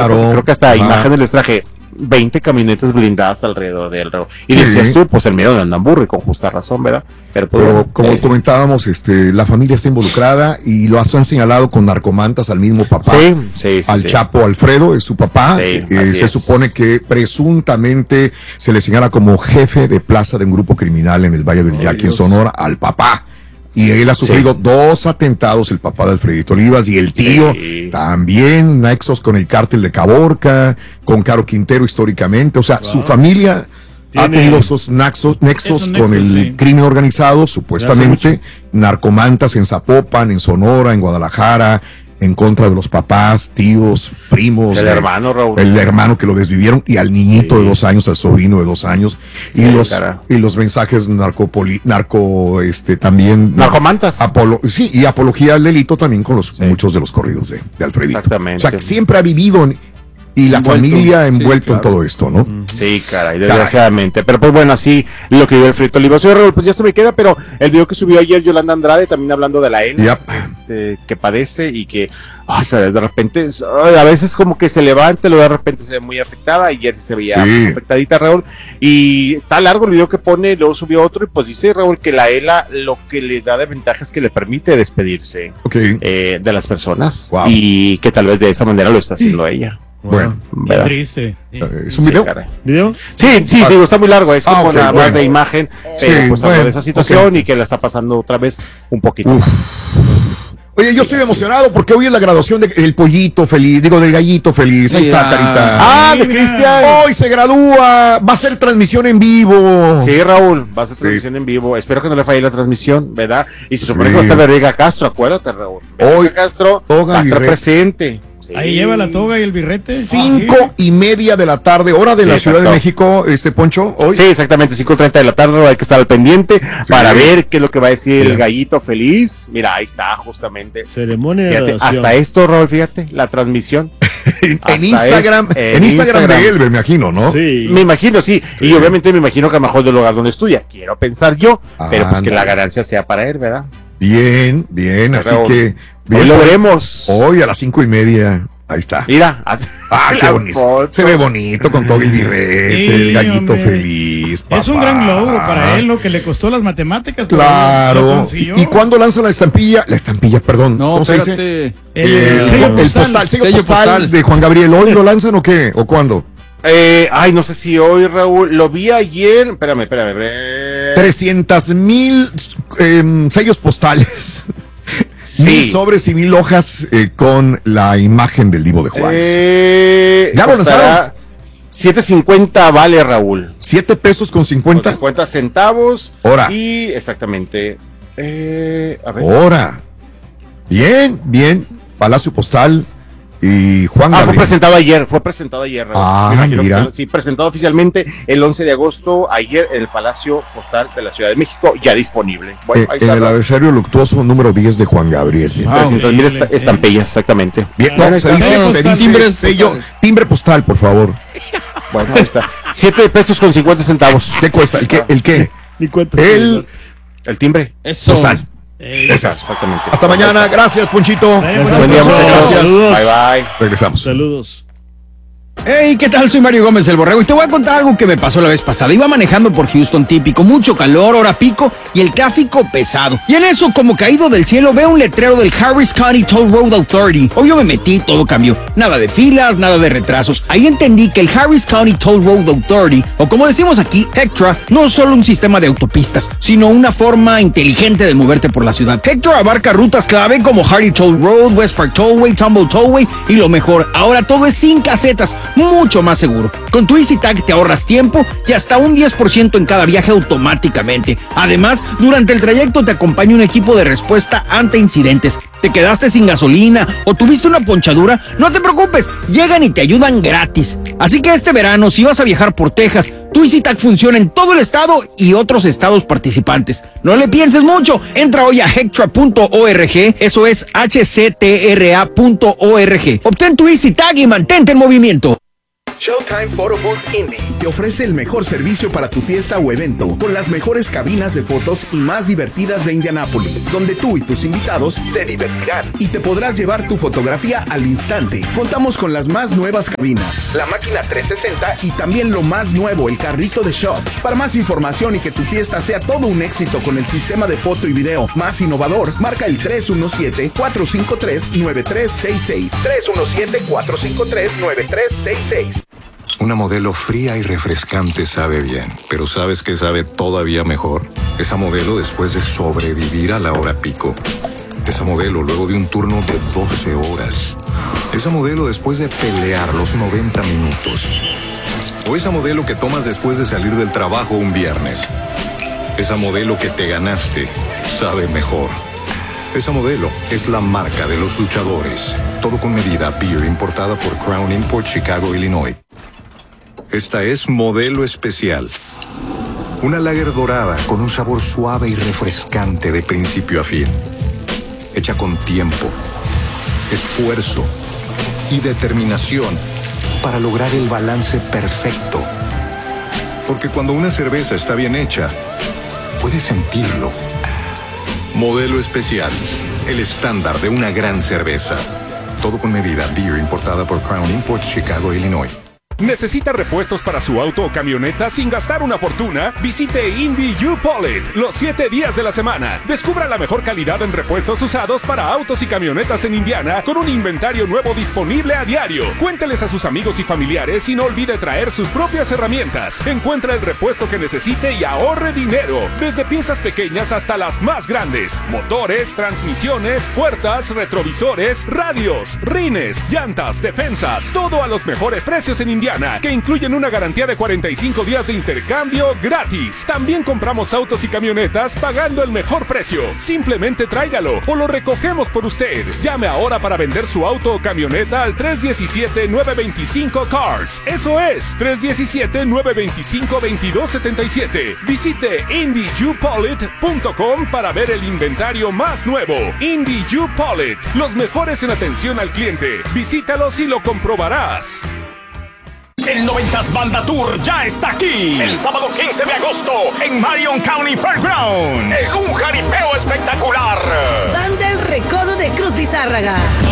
Claro. Creo que hasta imágenes les traje 20 camionetas blindadas alrededor de él. Y decías tú, pues el miedo de Andamburro, y con justa razón, ¿verdad? Pero como comentábamos, la familia está involucrada y lo han señalado con narcomantas al mismo papá. Al Chapo Alfredo, es su papá. Se supone que presuntamente se le señala como jefe de plaza de un grupo criminal en el Valle del Yaqui, en Sonora, al papá. Y él ha sufrido 2 atentados, el papá de Alfredito Olivas, y el tío también, nexos con el cártel de Caborca, con Caro Quintero históricamente. O sea, su familia ha tenido esos nexos con el crimen organizado, supuestamente, narcomantas en Zapopan, en Sonora, en Guadalajara, en contra de los papás, tíos, primos. El hermano, Raúl. El hermano que lo desvivieron, y al niñito de 2 años, al sobrino de 2 años. Y los mensajes también. Narcomantas. Y apología al delito también con muchos de los corridos de Alfredito. Exactamente. O sea, que siempre ha vivido y la familia envuelto en todo esto, ¿no? Sí, caray, desgraciadamente. Pero pues bueno, así lo que vio Alfredito Olivas. Oye, Raúl, pues ya se me queda, pero el video que subió ayer Yolanda Andrade, también hablando de la ELA, que padece y que, caray, de repente, a veces como que se levanta, luego de repente se ve muy afectada. Ayer se veía afectadita, Raúl, y está largo el video que pone, luego subió otro, y pues dice Raúl que la ELA lo que le da de ventaja es que le permite despedirse de las personas, y que tal vez de esa manera lo está haciendo ella. Bueno, qué triste. ¿Es un video? ¿Video? Sí, digo, está muy largo, es como nada más de imagen, pues habla de esa situación y que la está pasando otra vez un poquito. Oye, yo estoy emocionado porque hoy es la graduación del pollito feliz, del gallito feliz. Ahí está, Carita. De Cristian. Hoy se gradúa, va a ser transmisión en vivo. Sí, Raúl, va a ser transmisión en vivo. Espero que no le falle la transmisión, ¿verdad? Y se supone que va a estar Verónica Castro, acuérdate, Raúl. Verónica Castro va a estar presente. Ahí lleva la toga y el birrete. 5:30 de la tarde, hora de la Ciudad de México, Poncho, hoy. Sí, exactamente, 5:30 de la tarde, hay que estar al pendiente para ver qué es lo que va a decir el gallito feliz. Mira, ahí está, justamente. Ceremonia de graduación. Hasta esto, Raúl, fíjate, la transmisión. en Instagram de él, me imagino, ¿no? Sí. Me imagino, sí. Y obviamente me imagino que a lo mejor del lugar donde estudia, quiero pensar yo, pero pues que la ganancia sea para él, ¿verdad? Bien, así que hoy lo veremos. Hoy a las 5:30. Ahí está. Mira. Qué bonito. Se ve bonito con todo el birrete, el gallito feliz. Papá. Es un gran logro para él, lo que le costó las matemáticas. Claro. ¿Y cuándo lanzan la estampilla? Perdón. No, ¿cómo se dice? El sello postal de Juan Gabriel. ¿Hoy lo lanzan o qué? ¿O cuándo? No sé si hoy, Raúl, lo vi ayer. Espérame. 300,000 sellos postales. 1,000 sobres y 1,000 hojas con la imagen del Divo de Juárez. ¿Ya lo lanzaron? 7.50 vale, Raúl. 7 pesos con 50. 50 centavos. Hora. Y exactamente. A ver. Hora. Bien. Palacio Postal. Y Juan Gabriel. Fue presentado ayer, Raúl. Mira. Sí, presentado oficialmente el 11 de agosto, ayer, en el Palacio Postal de la Ciudad de México, ya disponible. Bueno, ahí está, en el aniversario luctuoso número 10 de Juan Gabriel. 300,000 estampillas, exactamente. Bien, se dice sello, timbre postal, por favor. Bueno, ahí está. 7 pesos con 50 centavos. ¿Qué cuesta? ¿El qué? El timbre. Eso. Postal. Exactamente. Hasta mañana, gracias, Ponchito. Buen día, muchas gracias. Bye. Regresamos. Saludos. Hey, ¿qué tal? Soy Mario Gómez el Borrego y te voy a contar algo que me pasó la vez pasada. Iba manejando por Houston típico, mucho calor, hora pico y el tráfico pesado. Y en eso, como caído del cielo, veo un letrero del Harris County Toll Road Authority. Obvio me metí, todo cambió. Nada de filas, nada de retrasos. Ahí entendí que el Harris County Toll Road Authority, o como decimos aquí, HECTRA, no es solo un sistema de autopistas, sino una forma inteligente de moverte por la ciudad. HECTRA abarca rutas clave como Hardy Toll Road, West Park Tollway, Tumble Tollway y lo mejor, ahora todo es sin casetas, mucho más seguro. Con tu EasyTag te ahorras tiempo y hasta un 10% en cada viaje automáticamente. Además, durante el trayecto te acompaña un equipo de respuesta ante incidentes. ¿Te quedaste sin gasolina o tuviste una ponchadura? No te preocupes, llegan y te ayudan gratis. Así que este verano, si vas a viajar por Texas, tu EasyTag funciona en todo el estado y otros estados participantes. No le pienses mucho, entra hoy a hectra.org, eso es hctra.org. Obtén tu EasyTag y mantente en movimiento. Showtime Photo Booth Indy te ofrece el mejor servicio para tu fiesta o evento, con las mejores cabinas de fotos y más divertidas de Indianápolis, donde tú y tus invitados se divertirán y te podrás llevar tu fotografía al instante. Contamos con las más nuevas cabinas, la máquina 360 y también lo más nuevo, el carrito de shots. Para más información y que tu fiesta sea todo un éxito con el sistema de foto y video más innovador, marca el 317-453-9366. 317-453-9366. Una Modelo fría y refrescante sabe bien, pero ¿sabes qué sabe todavía mejor? Esa Modelo después de sobrevivir a la hora pico. Esa Modelo luego de un turno de 12 horas. Esa Modelo después de pelear los 90 minutos. O esa Modelo que tomas después de salir del trabajo un viernes. Esa Modelo que te ganaste sabe mejor. Esa Modelo es la marca de los luchadores. Todo con medida. Beer importada por Crown Import, Chicago, Illinois. Esta es Modelo Especial. Una lager dorada con un sabor suave y refrescante de principio a fin. Hecha con tiempo, esfuerzo y determinación para lograr el balance perfecto. Porque cuando una cerveza está bien hecha, puedes sentirlo. Modelo Especial, el estándar de una gran cerveza. Todo con medida. Beer importada por Crown Import, Chicago, Illinois. ¿Necesita repuestos para su auto o camioneta sin gastar una fortuna? Visite Indy U-Polite los 7 días de la semana. Descubra la mejor calidad en repuestos usados para autos y camionetas en Indiana con un inventario nuevo disponible a diario. Cuénteles a sus amigos y familiares y no olvide traer sus propias herramientas. Encuentra el repuesto que necesite y ahorre dinero. Desde piezas pequeñas hasta las más grandes. Motores, transmisiones, puertas, retrovisores, radios, rines, llantas, defensas. Todo a los mejores precios en Indiana, que incluyen una garantía de 45 días de intercambio gratis. También compramos autos y camionetas pagando el mejor precio. Simplemente tráigalo o lo recogemos por usted. Llame ahora para vender su auto o camioneta al 317-925-CARS. Eso es, 317-925-2277. Visite IndyUPolite.com para ver el inventario más nuevo. Indy U-Polite, los mejores en atención al cliente. Visítalos y lo comprobarás. El 90s Banda Tour ya está aquí. El sábado 15 de agosto en Marion County Fairgrounds. En un jaripeo espectacular. Banda El Recodo de Cruz Lizárraga.